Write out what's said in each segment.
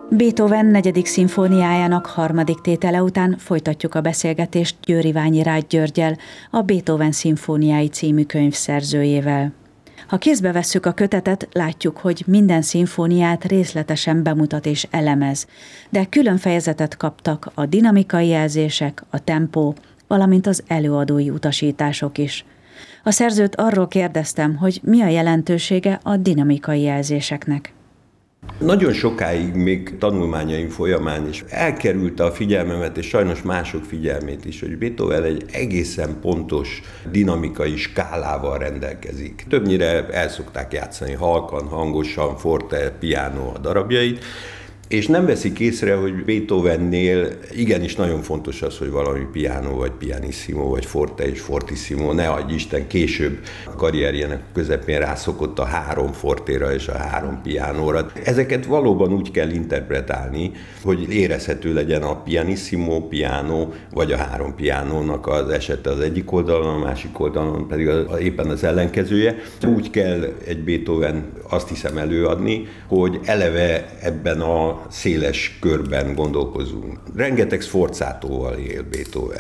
Beethoven 4. szimfóniájának 3. tétele után folytatjuk a beszélgetést Győri Rágy Györggyel, a Beethoven szimfóniái című könyv szerzőjével. Ha kézbe vesszük a kötetet, látjuk, hogy minden szimfóniát részletesen bemutat és elemez, de külön fejezetet kaptak a dinamikai jelzések, a tempó, valamint az előadói utasítások is. A szerzőt arról kérdeztem, hogy mi a jelentősége a dinamikai jelzéseknek. Nagyon sokáig még tanulmányaim folyamán is elkerülte a figyelmemet, és sajnos mások figyelmét is, hogy Beethoven egy egészen pontos dinamikai skálával rendelkezik. Többnyire el szokták játszani halkan, hangosan, forte, piano a darabjait, és nem veszik észre, hogy Beethovennél igenis nagyon fontos az, hogy valami piano, vagy pianissimo, vagy forte és fortissimo, ne adj Isten, később a karrierjének közepén rászokott a 3 fortéra és a 3 pianóra. Ezeket valóban úgy kell interpretálni, hogy érezhető legyen a pianissimo, piano, vagy a 3 pianónak az esete az egyik oldalon, a másik oldalon pedig éppen az ellenkezője. Úgy kell egy Beethoven, azt hiszem, előadni, hogy eleve ebben a széles körben gondolkozunk. Rengeteg sforzátóval él Beethoven.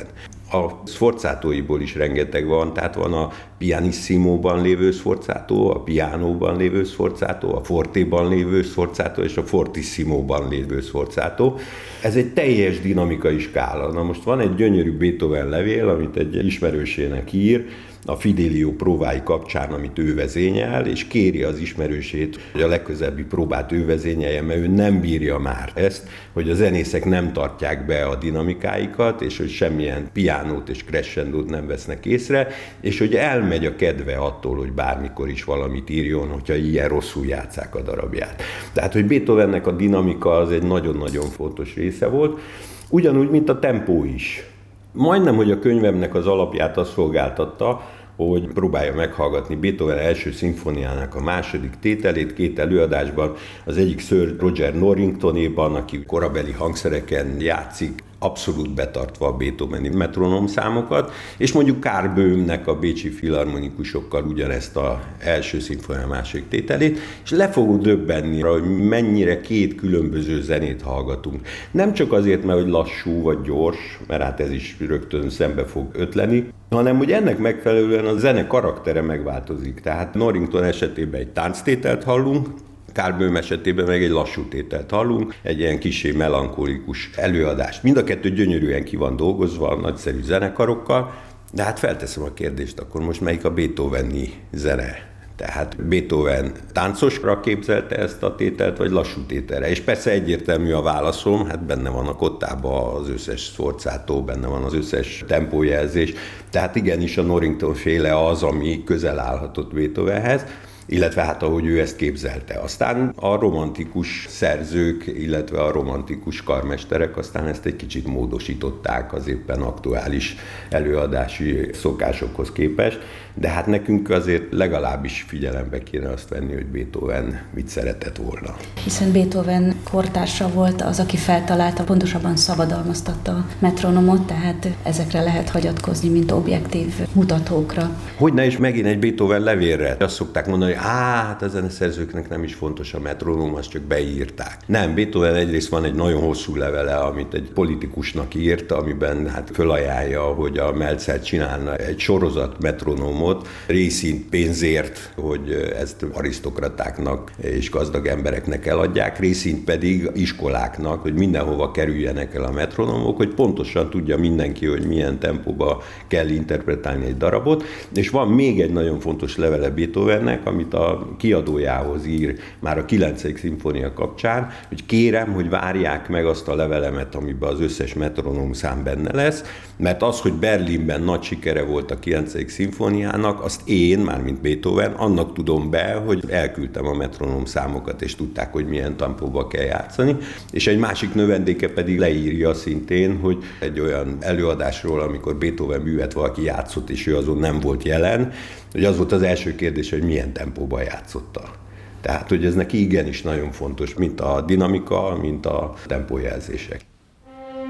A sforzátóiból is rengeteg van, tehát van a pianissimóban lévő sforzátó, a pianóban lévő sforzátó, a fortéban lévő sforzátó és a fortissimóban lévő sforzátó. Ez egy teljes dinamikai skála. Na most van egy gyönyörű Beethoven levél, amit egy ismerősének ír, a Fidelio próbái kapcsán, amit ő vezényel, és kéri az ismerősét, hogy a legközelebbi próbát ő vezényelje, mert ő nem bírja már ezt, hogy a zenészek nem tartják be a dinamikáikat, és hogy semmilyen piánót és crescendót nem vesznek észre, és hogy elmegy a kedve attól, hogy bármikor is valamit írjon, hogyha ilyen rosszul játsszák a darabját. Tehát, hogy Beethovennek a dinamika az egy nagyon-nagyon fontos része volt, ugyanúgy, mint a tempó is. Majdnem, hogy a könyvemnek az alapját azt szolgáltatta, hogy próbálja meghallgatni Beethoven első szimfóniának a 2. tételét 2 előadásban, az egyik Sir Roger Norringtonéban, aki korabeli hangszereken játszik, abszolút betartva a beethoveni metronóm számokat, és mondjuk Karl Böhmnek a bécsi filharmonikusokkal ugyanezt az első szimfónia 2. tételét, és le fogunk döbbenni, hogy mennyire 2 különböző zenét hallgatunk. Nem csak azért, mert hogy lassú vagy gyors, mert hát ez is rögtön szembe fog ötleni, hanem hogy ennek megfelelően a zene karaktere megváltozik. Tehát Norrington esetében egy tánctételt hallunk, Karl Böhm esetében meg egy lassú tételt hallunk, egy ilyen kissé melankolikus előadást. Mind a kettő gyönyörűen ki van dolgozva, nagyszerű zenekarokkal, de hát felteszem a kérdést, akkor most melyik a beethoveni zene? Tehát Beethoven táncosra képzelte ezt a tételt, vagy lassú tételre? És persze egyértelmű a válaszom, hát benne van a kottában az összes sforzátó, benne van az összes tempójelzés, tehát igenis a Norrington féle az, ami közel állhatott Beethovenhez, illetve hát ahogy ő ezt képzelte. Aztán a romantikus szerzők, illetve a romantikus karmesterek aztán ezt egy kicsit módosították az éppen aktuális előadási szokásokhoz képest, de hát nekünk azért legalábbis figyelembe kéne azt venni, hogy Beethoven mit szeretett volna. Hiszen Beethoven kortársa volt az, aki feltalálta, pontosabban szabadalmaztatta a metronomot, tehát ezekre lehet hagyatkozni, mint objektív mutatókra. Hogyne is megint egy Beethoven levélre. Azt szokták mondani, hogy hát a zeneszerzőknek nem is fontos a metronóm, azt csak beírták. Nem, Beethoven egyrészt van egy nagyon hosszú levele, amit egy politikusnak írt, amiben hát fölajánlja, hogy a Meltzer csinálna egy sorozat metronómot, részint pénzért, hogy ezt arisztokratáknak és gazdag embereknek eladják, részint pedig iskoláknak, hogy mindenhova kerüljenek el a metronomok, hogy pontosan tudja mindenki, hogy milyen tempóba kell interpretálni egy darabot. És van még egy nagyon fontos levele Beethovennek, amit a kiadójához ír már a 9. szimfónia kapcsán, hogy kérem, hogy várják meg azt a levelemet, amiben az összes metronóm szám benne lesz, mert az, hogy Berlinben nagy sikere volt a 9. szimfóniának, azt én, mármint Beethoven, annak tudom be, hogy elküldtem a metronóm számokat, és tudták, hogy milyen tempóba kell játszani, és egy másik növendéke pedig leírja szintén, hogy egy olyan előadásról, amikor Beethoven művet valaki játszott, és ő azon nem volt jelen, hogy az volt az első kérdés, hogy milyen tempóban játszotta. Tehát, hogy ez neki igenis nagyon fontos, mint a dinamika, mint a tempójelzések.